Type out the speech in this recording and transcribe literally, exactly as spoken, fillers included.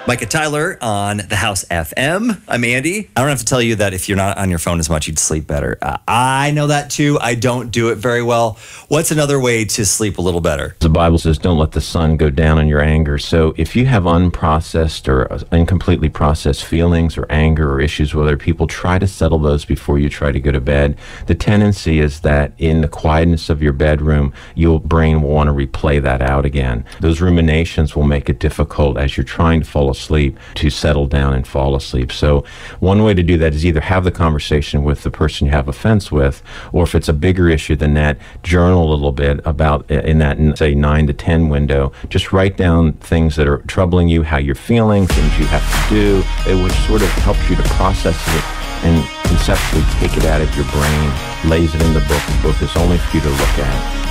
Micah Tyler on the House F M. I'm Andy. I don't have to tell you that if you're not on your phone as much, you'd sleep better. Uh, I know that too. I don't do it very well. What's another way to sleep a little better? The Bible says, don't let the sun go down on your anger. So if you have unprocessed or incompletely processed feelings or anger or issues with other people, try to settle those before you try to go to bed. The tendency is that in the quietness of your bedroom, your brain will want to replay that out again. Those ruminations will make it difficult as you're trying to fall asleep to settle down and fall asleep. So one way to do that is either have the conversation with the person you have offense with, or if it's a bigger issue than that, journal a little bit about in that, say, nine to ten window. Just write down things that are troubling you, how you're feeling, things you have to do. It would sort of help you to process it and conceptually take it out of your brain, lays it in the book. The book is only for you to look at.